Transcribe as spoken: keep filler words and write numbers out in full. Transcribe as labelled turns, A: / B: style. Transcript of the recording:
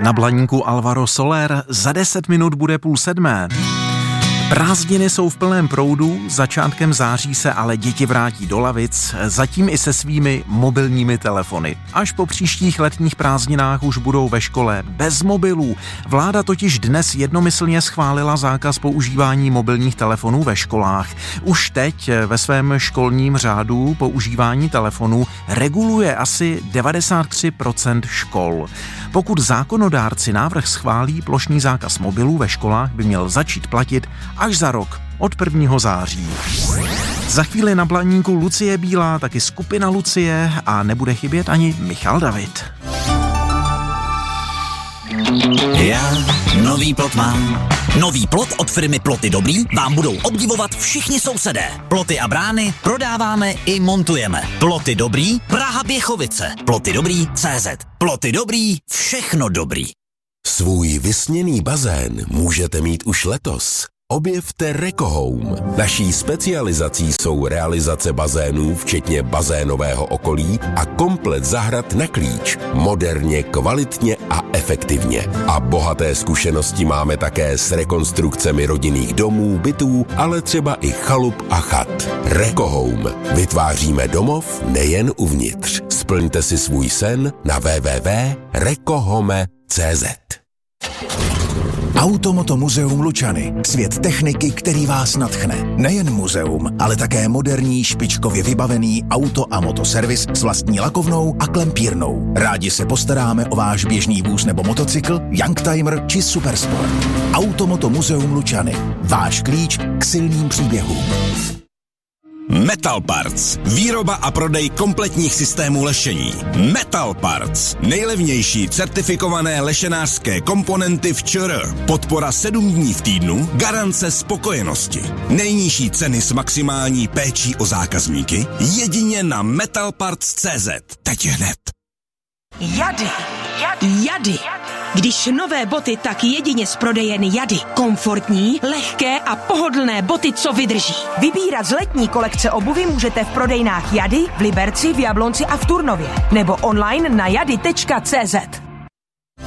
A: Na Blaníku Alvaro Soler, za deset minut bude půl sedmé. Prázdniny jsou v plném proudu, začátkem září se ale děti vrátí do lavic, zatím i se svými mobilními telefony. Až po příštích letních prázdninách už budou ve škole bez mobilů. Vláda totiž dnes jednomyslně schválila zákaz používání mobilních telefonů ve školách. Už teď ve svém školním řádu používání telefonů reguluje asi devadesát tři procent škol. Pokud zákonodárci návrh schválí, plošný zákaz mobilů ve školách by měl začít platit až za rok, od prvního září. Za chvíli na Blaníku Lucie Bílá, taky skupina Lucie a nebude chybět ani Michal David.
B: Já nový plot mám. Nový plot od firmy Ploty Dobrý vám budou obdivovat všichni sousedé. Ploty a brány prodáváme i montujeme. Ploty Dobrý, Praha Běchovice. Ploty Dobrý tečka cé zet. Ploty Dobrý, všechno dobrý.
C: Svůj vysněný bazén můžete mít už letos. Objevte Rekohome. Naší specializací jsou realizace bazénů, včetně bazénového okolí a komplet zahrad na klíč. Moderně, kvalitně a efektivně. A bohaté zkušenosti máme také s rekonstrukcemi rodinných domů, bytů, ale třeba i chalup a chat. Rekohome. Vytváříme domov nejen uvnitř. Splňte si svůj sen na w w w tečka rekohome tečka cé zet.
D: Automoto muzeum Lučany. Svět techniky, který vás nadchne. Nejen muzeum, ale také moderní, špičkově vybavený auto a motoservis s vlastní lakovnou a klempírnou. Rádi se postaráme o váš běžný vůz nebo motocykl, Youngtimer či Supersport. Automoto muzeum Lučany. Váš klíč k silným příběhům.
E: Metal Parts. Výroba a prodej kompletních systémů lešení. Metal Parts. Nejlevnější certifikované lešenářské komponenty v ČR. Podpora sedm dní v týdnu. Garance spokojenosti. Nejnižší ceny s maximální péčí o zákazníky. Jedině na metal parts tečka cé zet. Teď hned.
F: Jady. Jady. Jady. Když nové boty, tak jedině z prodejen Jady. Komfortní, lehké a pohodlné boty, co vydrží. Vybírat z letní kolekce obuvy můžete v prodejnách Jady, v Liberci, v Jablonci a v Turnově. Nebo online na jady tečka cé zet.